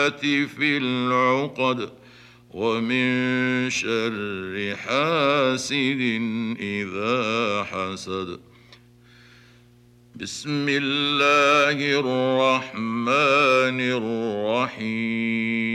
في العقد ومن شر حاسد إذا حسد. بسم الله الرحمن الرحيم.